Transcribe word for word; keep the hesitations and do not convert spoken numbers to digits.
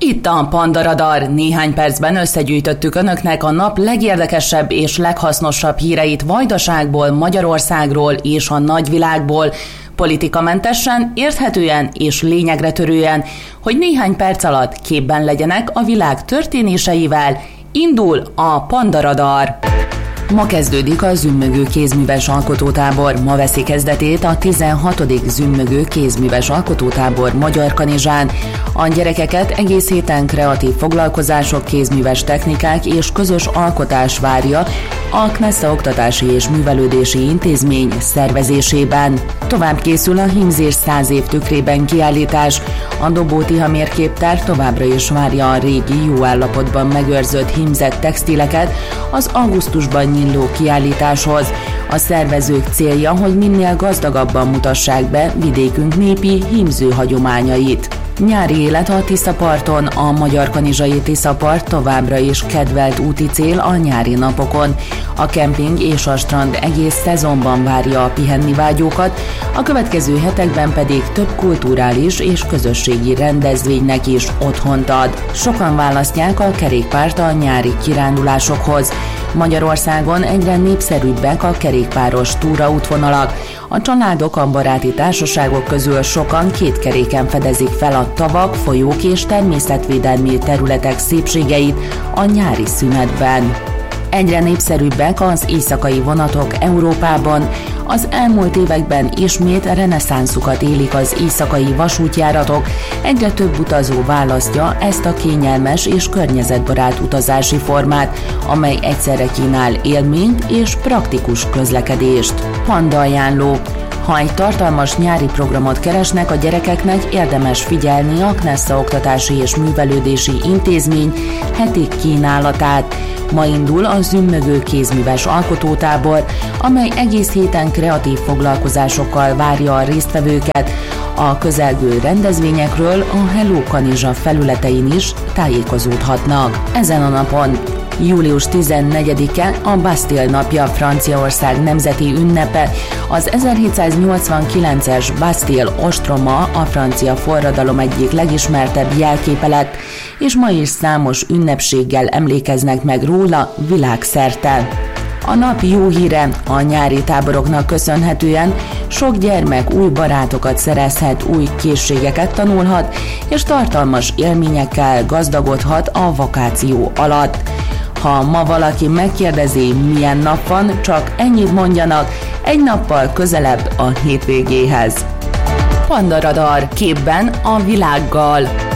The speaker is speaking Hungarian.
Itt a Panda Radar. Néhány percben összegyűjtöttük önöknek a nap legérdekesebb és leghasznosabb híreit Vajdaságból, Magyarországról és a nagyvilágból, politikamentesen, érthetően és lényegre törően, hogy néhány perc alatt képben legyenek a világ történéseivel. Indul a Panda Radar. Ma kezdődik a Zümmögő kézműves alkotótábor. Ma veszi kezdetét a tizenhatodik Zümmögő kézműves alkotótábor Magyarkanizsán. A gyerekeket egész héten kreatív foglalkozások, kézműves technikák és közös alkotás várja a Knesza Oktatási és Művelődési Intézmény szervezésében. Tovább készül a hímzés száz év tükrében kiállítás. A Dobó Tihamér képtár továbbra is várja a régi, jó állapotban megőrzött hímzett textileket az augusztusban nyíló kiállításhoz. A szervezők célja, hogy minél gazdagabban mutassák be vidékünk népi hímző hagyományait. Nyári élet a Tiszaparton. A magyarkanizsai Tiszapart továbbra is kedvelt úti cél a nyári napokon. A kemping és a strand egész szezonban várja a pihenni vágyókat, a következő hetekben pedig több kulturális és közösségi rendezvénynek is otthont ad. Sokan választják a kerékpárt a nyári kirándulásokhoz. Magyarországon egyre népszerűbbek a kerékpáros túraútvonalak. A családok, a baráti társaságok közül sokan két keréken fedezik fel a tavak, folyók és természetvédelmi területek szépségeit a nyári szünetben. Egyre népszerűbbek az éjszakai vonatok Európában. Az elmúlt években ismét reneszánszukat élik az éjszakai vasútjáratok. Egyre több utazó választja ezt a kényelmes és környezetbarát utazási formát, amely egyszerre kínál élményt és praktikus közlekedést. Panda ajánló. Ha egy tartalmas nyári programot keresnek a gyerekeknek, érdemes figyelni a Knesza Oktatási és Művelődési Intézmény heti kínálatát. Ma indul a Zümmögő kézműves alkotótábor, amely egész héten kreatív foglalkozásokkal várja a résztvevőket. A közelgő rendezvényekről a Hello Kanizsa felületein is tájékozódhatnak. Ezen a napon, július tizennegyedike a Bastille napja, Franciaország nemzeti ünnepe. Az ezerhétszáznyolcvankilences Bastille ostroma a francia forradalom egyik legismertebb jelképe lett, és ma is számos ünnepséggel emlékeznek meg róla világszerte. A nap jó híre: a nyári táboroknak köszönhetően sok gyermek új barátokat szerezhet, új készségeket tanulhat, és tartalmas élményekkel gazdagodhat a vakáció alatt. Ha ma valaki megkérdezi, milyen nap van, csak ennyit mondjanak: egy nappal közelebb a hétvégéhez. Panda Radar, képben a világgal.